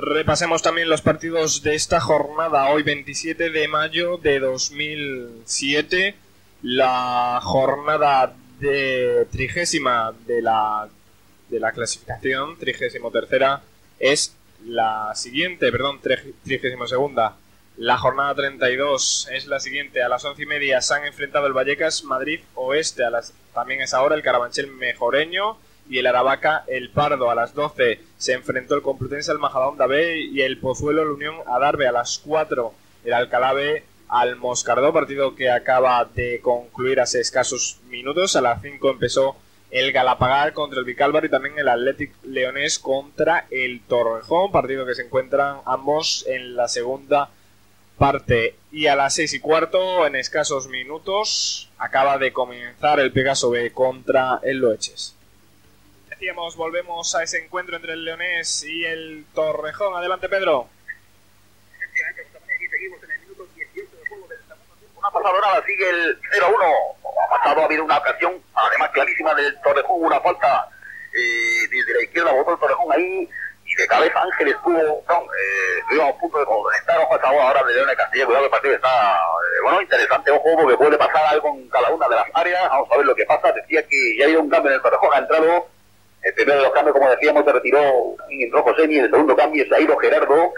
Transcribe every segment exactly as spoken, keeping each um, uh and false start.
Repasemos también los partidos de esta jornada, hoy veintisiete de mayo de dos mil siete, la jornada de trigésima de la, de la clasificación, trigésimo tercera, es la siguiente, perdón, trigésimo segunda. La jornada treinta y dos es la siguiente, a las once y media se han enfrentado el Vallecas Madrid Oeste, a las, también es ahora el Carabanchel Mejoreño y el Aravaca El Pardo. A las doce se enfrentó el Complutense al Majadahonda B y el Pozuelo la Unión Adarve. A las cuatro el Alcalá B al Moscardó, partido que acaba de concluir hace escasos minutos. A las cinco empezó el Galapagar contra el Vicálvaro y también el Athletic Leonés contra el Torrejón, partido que se encuentran ambos en la segunda parte. Y a las seis y cuarto, en escasos minutos, acaba de comenzar el Pegaso B contra el Loeches. Decíamos, volvemos a ese encuentro entre el Leonés y el Torrejón. Adelante, Pedro. Efectivamente, aquí seguimos en el minuto dieciocho de juego del segundo tiempo. No ha pasado nada, sigue el cero a uno. Ha pasado, ha habido una ocasión, además clarísima del Torrejón, una falta eh, desde la izquierda, botó el Torrejón ahí, y de cabeza Ángel estuvo, no, eh, estuvimos a punto de conectar, ojo, esta ahora de León de Castilla, cuidado que el partido está, eh, bueno, interesante, ojo, porque puede pasar algo en cada una de las áreas, vamos a ver lo que pasa. Decía que ya ha habido un cambio en el Torrejón, ha entrado. El primero de los cambios, como decíamos, se retiró y entró José, y el segundo cambio se ha ido Gerardo.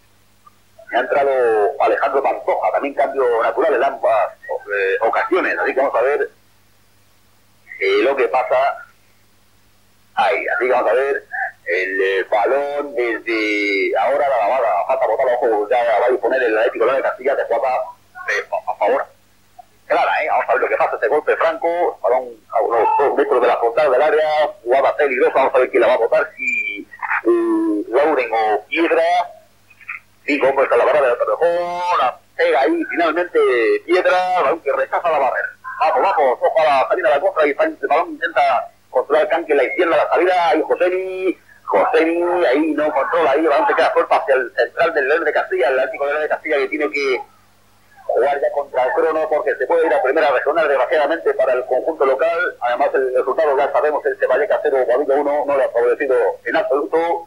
Ha entrado Alejandro Pantoja, también cambio natural en ambas eh, ocasiones. Así que vamos a ver eh, lo que pasa ahí. Así que vamos a ver el eh, balón desde ahora la lavada. Falta botar, ojo, ya va a disponer el Atlético de Castilla de jugada eh, a favor. Clara, ¿eh? Vamos a ver lo que pasa, este golpe franco, balón a unos dos metros de la frontal del área, jugada peligrosa, vamos a ver quién la va a botar, si uh, Lauren o Piedra. Sí, como está la barra de la Torrejón, la pega ahí, finalmente Piedra, balón que rechaza la barrera. Vamos, vamos, ojo a la salida a la contra, y el balón intenta controlar el canque en la izquierda, la salida, ahí José José ahí no controla, ahí el balón se queda suelto hacia el central del León de Castilla, el Atlético de León de Castilla, que tiene que jugar ya contra el crono porque se puede ir a primera regional desgraciadamente para el conjunto local. Además el resultado ya sabemos, el Vallecas cero, Guadalajara uno, no le ha favorecido en absoluto.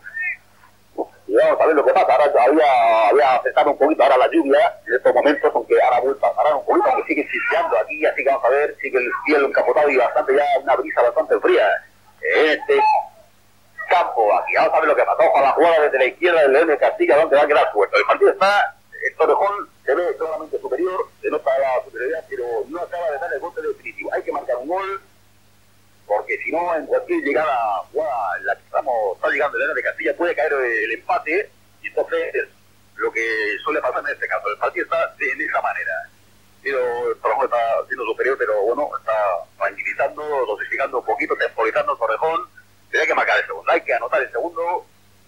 Y vamos a ver lo que pasa. Ahora había, había afectado un poquito ahora la lluvia en estos momentos, aunque ahora ha vuelto a parar un poquito, aunque sigue chispeando aquí, así que vamos a ver, sigue el cielo encapotado y bastante ya una brisa bastante fría en este campo. Aquí vamos a ver lo que pasa. Ojo a la jugada desde la izquierda del León de Castilla, donde va a quedar suelto. El partido está, el Torrejón se ve claramente superior, se nota la superioridad, pero no acaba de dar el golpe definitivo. Hay que marcar un gol, porque si no, en cualquier llegada jugada en la que estamos, está llegando el León de Castilla, puede caer el empate, y entonces lo que suele pasar en este caso, el partido está de, de esa manera. Pero el Torrejón está siendo superior, pero bueno, está tranquilizando, dosificando un poquito, temporizando el Torrejón. Tiene que marcar el segundo, hay que anotar el segundo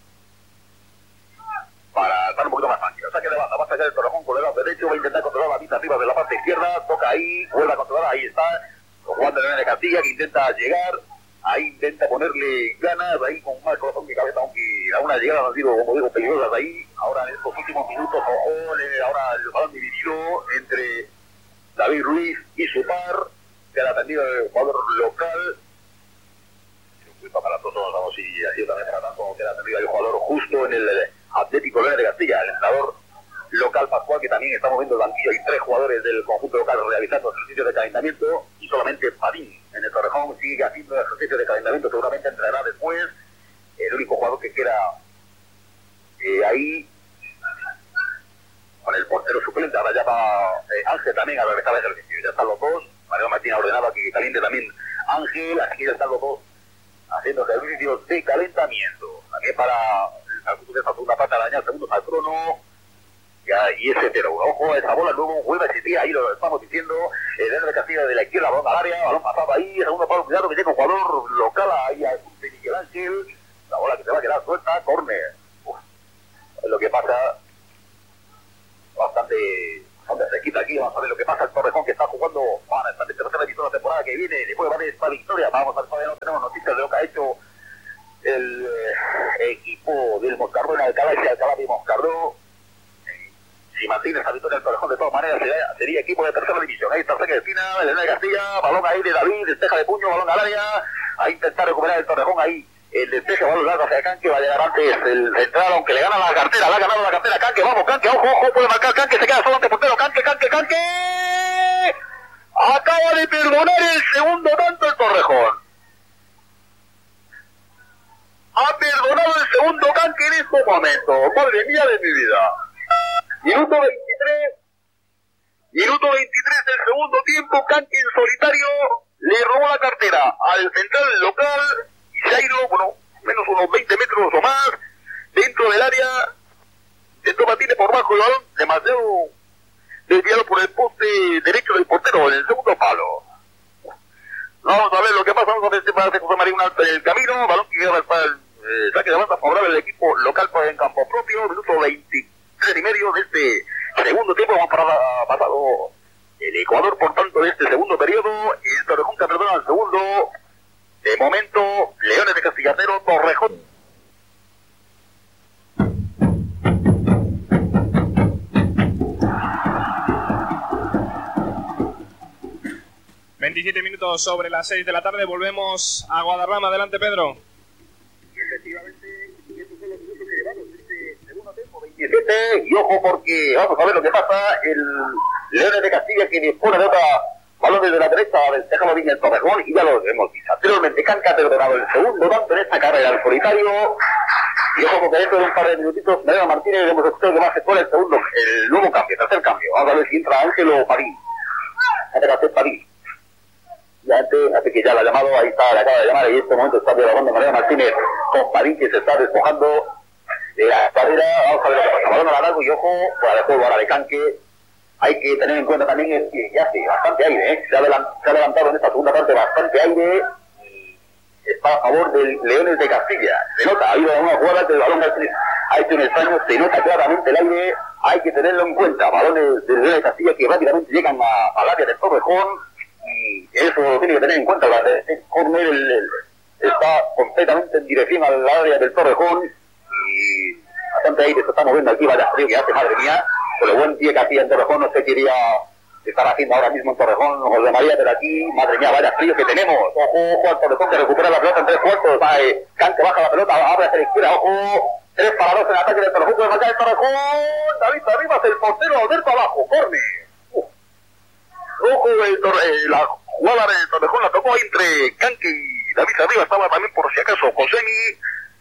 para estar un poquito más tranquilo. O sea que le va, va a sacar el Torrejón con el lado derecho, va a intentar controlar la pista arriba de la parte izquierda, toca ahí, vuelve a controlar, ahí está, jugando el León de Castilla, que intenta llegar, ahí intenta ponerle ganas, ahí con más corazón que cabeza, aunque alguna llegada han sido, como digo, peligrosas ahí. Ahora en estos últimos minutos, ojo, le, ahora el balón dividido entre David Ruiz y su par, que ha atendido el jugador local. Para todos, vamos, y así también para tanto que ha atendido el jugador justo en el Atlético León de Castilla, el entrenador local Pascual, que también está moviendo el banquillo. Hay tres jugadores del conjunto local realizando ejercicios de calentamiento y solamente Padín en el Torrejón sigue haciendo ejercicios de calentamiento, seguramente entrará después. El único jugador que queda eh, ahí con el portero suplente, ahora ya va eh, Ángel también a realizar el ejercicio. Ya están los dos, Mario Martín ha ordenado que caliente también Ángel, así que ya están los dos haciendo ejercicios de calentamiento. También para el de esta segunda parte dañar segundos al crono. Ya, y ese pero ojo, esa bola luego vuelve a existir, ahí lo estamos diciendo. El León de Castilla de la izquierda, balón al área, balón pasado ahí, segundo palo, cuidado que llega un jugador local ahí a Miguel Ángel. La bola que se va a quedar suelta, córner. Es lo que pasa. Bastante, bastante cerquita aquí, vamos a ver lo que pasa. El Torrejón que está jugando para esta tercera división la temporada que viene, después va a haber esta victoria. Vamos a ver, todavía no tenemos noticias de lo que ha hecho el eh, equipo del Moscardó en Alcalá y Alcalá de Moscardó. Eh, si mantiene esa victoria el Torrejón, de todas maneras sería, sería equipo de tercera división. Ahí está cerca de esquina, el León de Castilla, balón ahí de David, despeja de puño, balón al área, a intentar recuperar el Torrejón ahí. el despeje va a largo hacia Canque, va a llegar antes el central, aunque le gana la cartera, le ha ganado la cartera Canque, vamos Canque, ojo, ojo, puede marcar Canque, se queda solo ante portero, Canque, Canque, Canque, acaba de perdonar el segundo tanto el Torrejón, ha perdonado el segundo Canque en este momento, madre mía de mi vida, minuto veintitrés, minuto veintitrés del segundo tiempo, Canque en solitario, le robó la cartera al central local, y se ha ido, bueno, menos unos veinte metros o más, dentro del área, intentó batirle por bajo el balón, demasiado desviado por el poste derecho del portero, en el segundo palo. Vamos a ver lo que pasa, vamos a ver si parece José María un alto en el camino, balón que queda para el eh, saque de banda favorable del equipo local en campo propio, minuto veintitrés y medio de este segundo tiempo, vamos para ha pasado el Ecuador, por tanto, de este segundo periodo, el Torrejón que perdona el segundo. De momento, Leones de Castillatero, Torrejón. veintisiete minutos sobre las seis de la tarde, volvemos a Guadarrama. Adelante, Pedro. Y efectivamente, estos son los minutos que llevamos en este segundo tiempo, veintisiete, y ojo porque vamos a ver lo que pasa, el Leones de Castilla que dispone de otra balón desde la derecha, déjalo bien el Torrejón, y ya lo hemos visto. Anteriormente, Canque ha perdonado el segundo tanto en esta carrera al solitario, y ojo porque dentro de un par de minutitos, Mariano Martínez, hemos escuchado que va a efectuar el segundo, el nuevo cambio, tercer cambio. Vamos a ver si entra Ángelo Padín. Ángelo Padín. Ya antes, hace que ya la ha llamado, ahí está, le acaba de llamar, y en este momento está dialogando Mariano Martínez con Padín, que se está despojando de la carrera. Vamos a ver lo que pasa. Balón a la largo y ojo, fuera de juego ahora de Canque. Hay que tener en cuenta también es que ya hace bastante aire, ¿eh? se, ha se ha levantado en esta segunda parte bastante aire y está a favor del Leones de Castilla. Se nota, ha habido una jugada que el balón ha hecho un extraño, se nota claramente el aire, hay que tenerlo en cuenta. Balones del Leones de Castilla que rápidamente llegan a, al área del Torrejón y eso lo tiene que tener en cuenta. El córner el, el, está completamente en dirección al área del Torrejón y bastante aire se está moviendo aquí, vaya frío que hace, madre mía. Con el buen pie que hacía en Torrejón, no sé qué quería estar haciendo ahora mismo en Torrejón, José María, pero aquí, madre mía, vaya frío que tenemos. Ojo, ojo al Torrejón que recupera la pelota en tres cuartos. Eh, Canque baja la pelota, abre hacia la izquierda, ojo. Tres para dos en ataque del Torrejón, puede marcar el Torrejón. David Arribas, el portero, Alberto abajo, córner. Uh. Ojo, el torre, eh, la jugada del Torrejón la tocó entre Canque y David Arribas, estaba también por si acaso Josemi.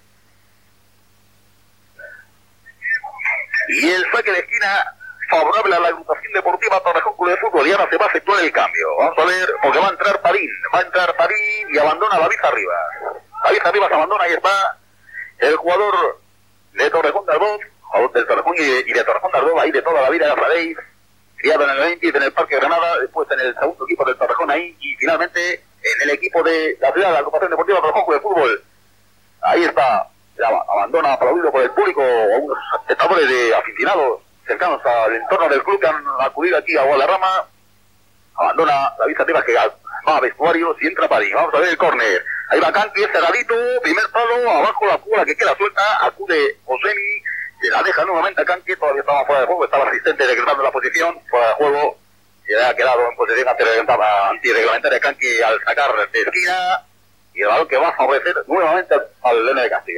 Y el saque de esquina favorable a la agrupación deportiva Torrejón Club de Fútbol, y ahora se va a efectuar el cambio. Vamos a ver, porque va a entrar Padín, va a entrar Padín y abandona a David Arribas. David Arribas abandona, ahí está el jugador de Torrejón de Ardoz, jugador del Torrejón y de Torrejón de Ardoz, ahí de toda la vida, ya sabéis, criado en el veinte en el Parque Granada, después en el segundo equipo del Torrejón ahí, y finalmente en el equipo de la ciudad de la agrupación deportiva Torrejón Club de Fútbol. Ahí está. Abandona aplaudido por el público a unos espectadores de aficionados cercanos al entorno del club que han acudido aquí a Guadarrama. Abandona David Arribas que va a vestuarios y entra Padín. Vamos a ver el córner. Ahí va Canque, cerradito, primer palo, abajo la jugada que queda suelta, acude Josemi, se la deja nuevamente a Canque, todavía estaba fuera de juego, estaba asistente decretando la posición, fuera de juego, se ha quedado en posición antirreglamentaria Canque al sacar de esquina. Y el balón que va a favorecer nuevamente al Leones de Castilla.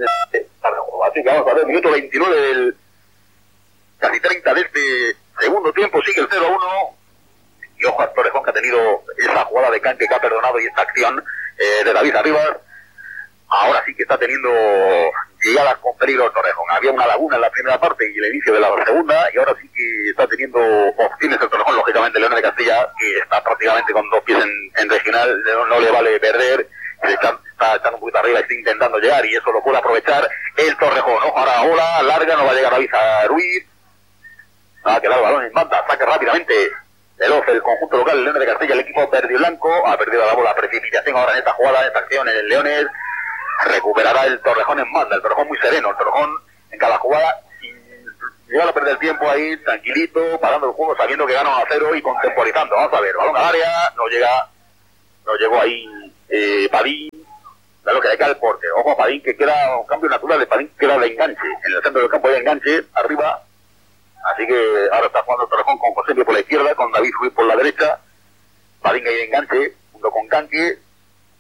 Así que vamos a ver, minuto veintinueve del casi treinta de este segundo tiempo, sigue el cero a uno. Y ojo a Torrejón que ha tenido esa jugada de Canque que ha perdonado y esta acción eh, de David Arribas. Ahora sí que está teniendo llegadas con peligro el Torrejón. Había una laguna en la primera parte y el inicio de la segunda, y ahora sí que está teniendo opciones el Torrejón, lógicamente Leones de Castilla, que está prácticamente con dos pies en, en regional, no, no le vale perder. Está, está echando un poquito arriba, está intentando llegar y eso lo puede aprovechar el Torrejón. Ojo, ahora ola larga, no va a llegar David Ruiz. Ha quedado el balón en banda, saque rápidamente veloz el conjunto local, el Leones de Castilla, el equipo verde y blanco, ha perdido la bola, precipitación ahora en esta jugada, en esta acción en el Leones. Recuperará el Torrejón en banda, el Torrejón muy sereno, el Torrejón en cada jugada sin llegar a perder tiempo ahí, tranquilito, parando el juego, sabiendo que gana a cero y contemporizando. Vamos a ver, balón al área, no llega, no llegó ahí eh, Padín, da lo que le cae el porte. Ojo a Padín que queda un cambio natural de Padín que queda de enganche, en el centro del campo de enganche, arriba, así que ahora está jugando el Torrejón con José por la izquierda, con David Ruiz por la derecha, Padín ahí de enganche, junto con Canque.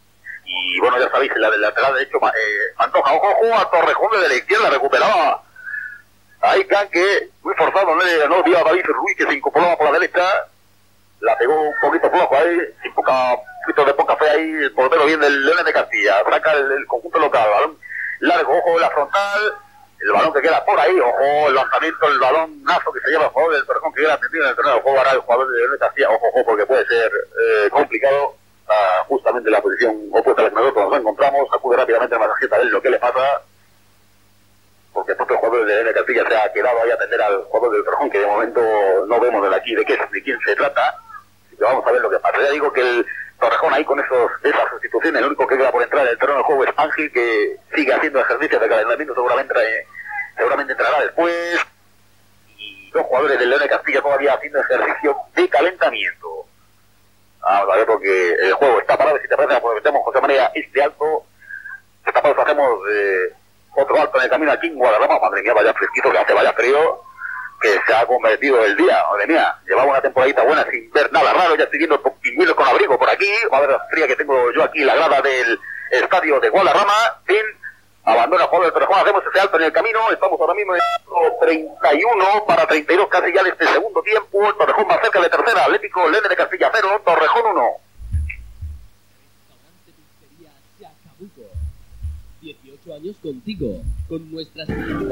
Y bueno, ya sabéis, la del lateral derecho, eh, Pantoja, ojo, ojo, a Torrejón desde la izquierda, recuperaba ahí Canque, muy forzado, no, no vio a David Ruiz que se incorporaba por la derecha, la pegó un poquito flojo ahí, sin poca, un poquito de poca fe ahí, el portero bien del Leones de Castilla, saca el, el conjunto local, balón largo, ojo, la frontal, el balón que queda por ahí, ojo, el lanzamiento, el balón nazo que se lleva el jugador del Torrejón que queda atendido en el terreno de juego, ahora el jugador del Leones de Castilla, ojo, ojo, porque puede ser eh, complicado. Uh, justamente en la posición opuesta a la que nosotros nos encontramos, acude rápidamente al masajista a ver lo que le pasa, porque el propio jugador de N Castilla se ha quedado ahí a atender al jugador del Torrejón, que de momento no vemos de aquí de qué de quién se trata, así que vamos a ver lo que pasa. Ya digo que el Torrejón ahí con esos esas sustituciones, el único que queda por entrar en el terreno de juego es Ángel, que sigue haciendo ejercicios de calentamiento, seguramente, eh, seguramente entrará después, y dos jugadores del León de Castilla todavía haciendo ejercicio de calentamiento. Vamos a ver, porque el juego está parado, y si te parece, pues metemos José María este alto, esta pausa hacemos eh, otro alto en el camino aquí en Guadarrama. Madre mía, vaya fresquito que hace, vaya frío, que se ha convertido el día. Madre mía, llevaba una temporadita buena sin ver nada raro, ya estoy viendo pingüinos con abrigo por aquí, a ver la fría que tengo yo aquí, la grada del estadio de Guadarrama, fin, abandona el juego del Torrejón, hacemos ese alto en el camino, estamos ahora mismo en treinta y uno para treinta y dos casi ya de este segundo tiempo, el Torrejón más cerca de tercera, Atlético Leones de Castilla cero, Torrejón uno. dieciocho años contigo, con nuestras...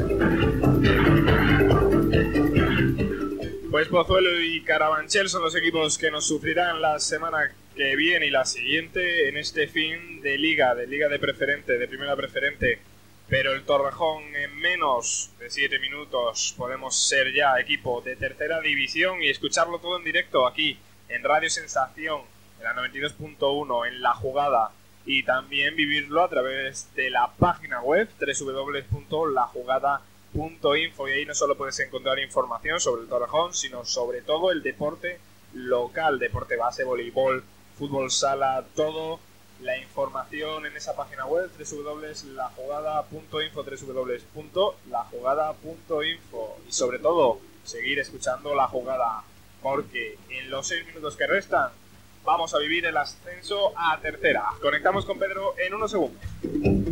Pues Pozuelo y Carabanchel son los equipos que nos sufrirán la semana que viene y la siguiente en este fin de liga, de liga de preferente, de primera preferente. Pero el Torrejón en menos de siete minutos podemos ser ya equipo de tercera división y escucharlo todo en directo aquí en Radio Sensación, en la noventa y dos punto uno, en La Jugada, y también vivirlo a través de la página web doble u doble u doble u punto la jugada punto info, y ahí no solo puedes encontrar información sobre el Torrejón, sino sobre todo el deporte local, deporte base, voleibol, fútbol sala, todo. La información en esa página web doble u doble u doble u punto la jugada punto info, doble u doble u doble u punto la jugada punto info, y sobre todo seguir escuchando La Jugada, porque en los seis minutos que restan vamos a vivir el ascenso a tercera. Conectamos con Pedro en unos segundos.